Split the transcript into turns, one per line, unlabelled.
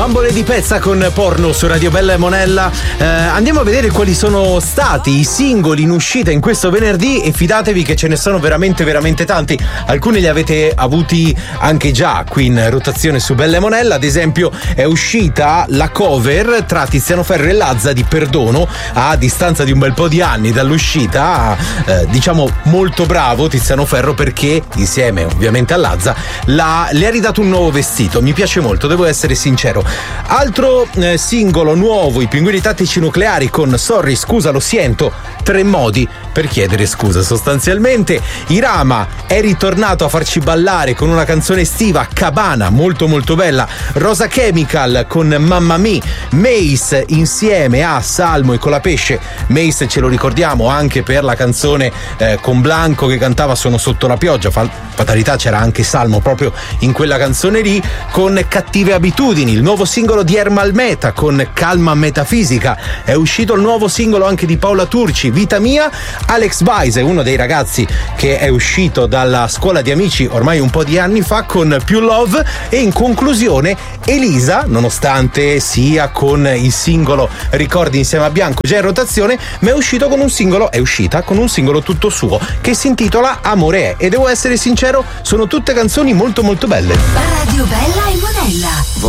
Bambole di pezza con Porno su Radio Bella e Monella. Andiamo a vedere quali sono stati i singoli in uscita in questo venerdì e fidatevi che ce ne sono veramente veramente tanti. Alcuni li avete avuti anche già qui in rotazione su Bella e Monella. Ad esempio è uscita la cover tra Tiziano Ferro e Lazza di Perdono a distanza di un bel po' di anni dall'uscita. Diciamo molto bravo Tiziano Ferro perché insieme ovviamente a Lazza le ha ridato un nuovo vestito. Mi piace molto, devo essere sincero. Altro singolo nuovo, i Pinguini Tattici Nucleari con Sorry, scusa, lo sento. 3 modi per chiedere scusa sostanzialmente. Irama è ritornato a farci ballare con una canzone estiva, Cabana, molto molto bella. Rosa Chemical con Mamma Mia. Mace insieme a Salmo e Colapesce. Mace ce lo ricordiamo anche per la canzone con Blanco che cantava Sono sotto la pioggia. Fatalità, c'era anche Salmo proprio in quella canzone lì. Con Cattive Abitudini, il nuovo singolo di Ermal Meta con Calma Metafisica. È uscito il nuovo singolo anche di Paola Turci, Vita Mia. Alex Baise, uno dei ragazzi che è uscito dalla scuola di amici ormai un po' di anni fa, con Più Love. E in conclusione Elisa, nonostante sia con il singolo Ricordi insieme a Bianco già in rotazione, ma è uscita con un singolo tutto suo che si intitola Amore è. E devo essere sincero, sono tutte canzoni molto molto belle.
Radio Bella e Monella.